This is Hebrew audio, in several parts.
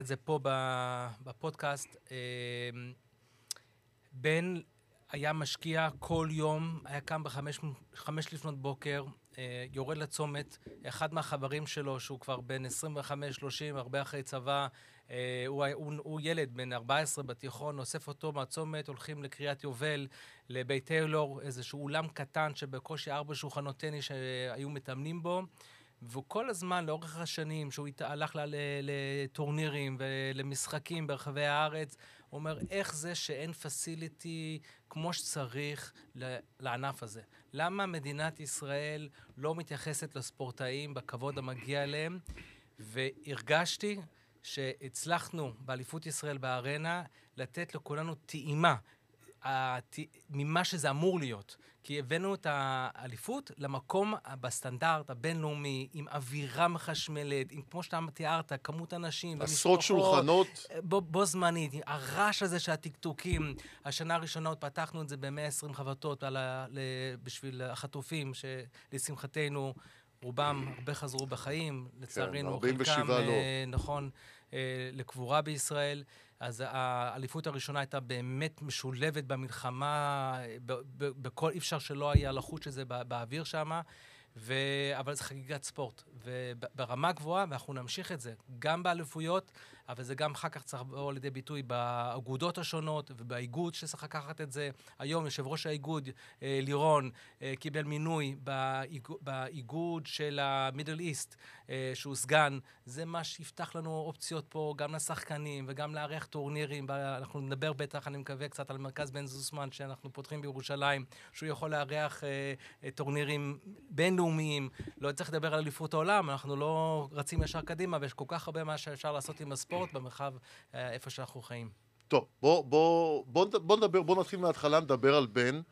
את זה פה בפודקאסט. בן היה משקיע כל יום, היה קם בחמש לפנות בוקר, יורד לצומת. אחד מהחברים שלו, שהוא כבר בן 25-30, הרבה אחרי צבא, הוא ילד בן 14 בתיכון, אוסף אותו מהצומת, הולכים לקריית יובל, לבית טיילור, איזשהו אולם קטן שבקושי 4 שולחנות טניס שהיו מתאמנים בו. והוא כל הזמן, לאורך השנים, שהוא הלך לטורנירים ולמשחקים ברחבי הארץ, הוא אומר, איך זה שאין פסיליטי כמו שצריך לענף הזה? למה מדינת ישראל לא מתייחסת לספורטאים בכבוד המגיע להם? והרגשתי שהצלחנו באליפות ישראל בארנה לתת לכולנו טעימה ממה שזה אמור להיות. כי הבאנו את האליפות למקום בסטנדרט הבינלאומי, עם אווירה מחשמלת, עם, כמו שאתה תיארת, כמות אנשים, עשרות שולחנות. בו זמנית, הרעש הזה של הטקטוקים. השנה הראשונה עוד פתחנו את זה ב-120 חבטות בשביל החטופים, שלשמחתנו רובם הרבה חזרו בחיים, לצערנו חלקם, נכון, לקבורה בישראל. אז האליפות הראשונה הייתה באמת משולבת במלחמה, בכל, אי אפשר שלא היה לחוץ שזה באוויר שם, אבל זה חגיגת ספורט, וברמה גבוהה, ואנחנו נמשיך את זה, גם באליפויות, אבל זה גם אחר כך צריך לבוא לידי ביטוי באגודות השונות, ובאיגוד שצריך לקחת את זה. היום יושב ראש האיגוד, לירון, קיבל מינוי באיגוד של המידל איסט, שהוא סגן. זה מה שיפתח לנו אופציות פה, גם לשחקנים וגם לארח טורנירים. אנחנו נדבר בטח, אני מקווה, קצת על מרכז בן זוסמן, שאנחנו פותחים בירושלים, שהוא יכול לארח טורנירים בינלאומיים. לא צריך לדבר על אליפות העולם, אנחנו לא רצים ישר קדימה, ויש כל כך הרבה מה שאפשר לעשות עם הספורט במרחב איפה שאנחנו חיים. טוב, בוא נתחיל מההתחלה, נדבר על בן,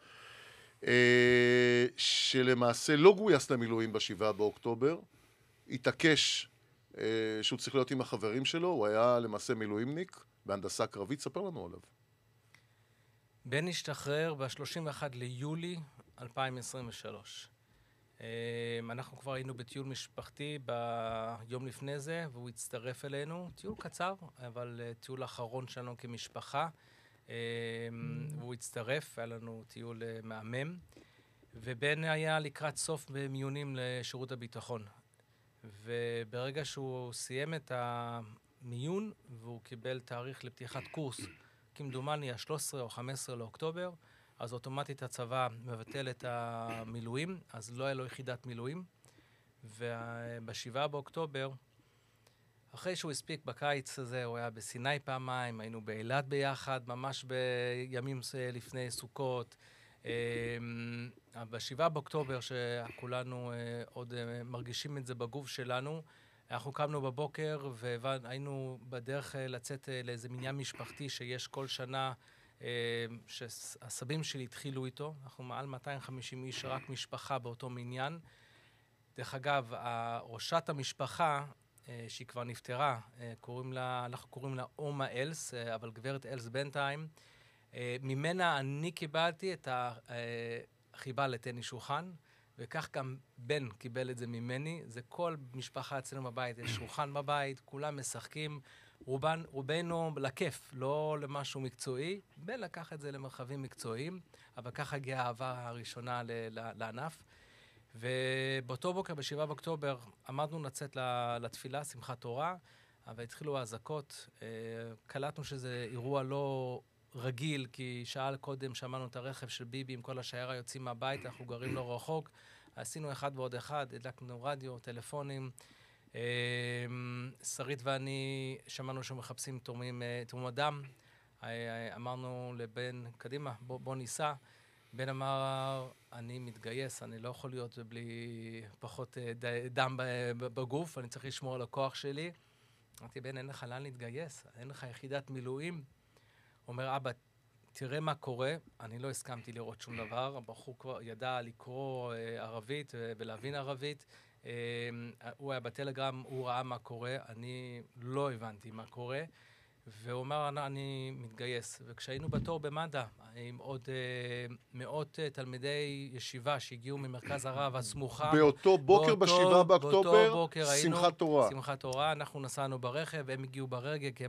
שלמעשה לא גויס למילואים ב7 באוקטובר, התעקש שהוא צריך להיות עם החברים שלו, הוא היה למעשה מילואימניק בהנדסה קרבית. ספר לנו עליו. בן השתחרר ב-31 ליולי 2023. אנחנו כבר היינו בטיול משפחתי ביום לפני זה, והוא הצטרף אלינו. טיול קצר, אבל טיול אחרון שלנו כמשפחה. והוא הצטרף, היה לנו טיול מהמם. ובן היה לקראת סוף במיונים לשירות הביטחון. וברגע שהוא סיים את המיון, והוא קיבל תאריך לפתיחת קורס, כמדומני ה-13 או 15 לאוקטובר, אז אוטומטית הצבא מבטל את המילואים, אז לא היה לו יחידת מילואים. וב7 באוקטובר, אחרי שהוא הספיק בקיץ הזה, הוא היה בסיני פעמיים, היינו באילת ביחד, ממש בימים לפני סוכות. ב7 באוקטובר, שכולנו עוד מרגישים את זה בגוף שלנו, אנחנו קמנו בבוקר והיינו בדרך לצאת לאיזה מניין משפחתי שיש כל שנה, שהסבים שלי התחילו איתו. אנחנו מעל 250 איש, רק משפחה באותו מניין. דרך אגב, ראשת המשפחה, שהיא כבר נפטרה, אנחנו קוראים לה אומה אלס, אבל גברת אלס בינתיים, ממנה אני קיבלתי את החיבה לטניס שולחן, וכך גם בן קיבל את זה ממני. זה כל משפחה אצלנו בבית, יש שולחן בבית, כולם משחקים, רובנו לכיף, לא למשהו מקצועי. בן לקח את זה למרחבים מקצועיים, אבל ככה הגיעה האהבה הראשונה לענף. ובאותו בוקר, ב7 באוקטובר, עמדנו לצאת לתפילה, שמחת תורה, אבל התחילו האזעקות. קלטנו שזה אירוע לא רגיל, כי שעה קודם שמענו את הרכב של ביבי עם כל השיירה יוצאים מהבית, אנחנו גרים לא רחוק. עשינו אחד ועוד אחד, הדלקנו רדיו, טלפונים. שרית ואני שמענו שמחפשים תרומת דם. אמרנו לבן, קדימה, בוא ניסע. בן אמר, אני מתגייס, אני לא יכול להיות בלי פחות דם בגוף, אני צריך לשמור על הכוח שלי. אמרתי, בן, אין לך לאן להתגייס, אין לך יחידת מילואים. אומר, אבא, תראה מה קורה. אני לא הסכמתי לראות שום דבר, הבחור כבר ידע לקרוא ערבית ולהבין ערבית. הוא היה בטלגרם, הוא ראה מה קורה, אני לא הבנתי מה קורה. והוא אמר, אני מתגייס. וכשהיינו בתור במד"א, עם עוד מאות תלמידי ישיבה שהגיעו ממרכז הרב הסמוכה. באותו בוקר ב7 באוקטובר, באותו בוקר שמחת תורה. שמחת תורה, אנחנו נסענו ברכב, הם הגיעו ברגל, כי הם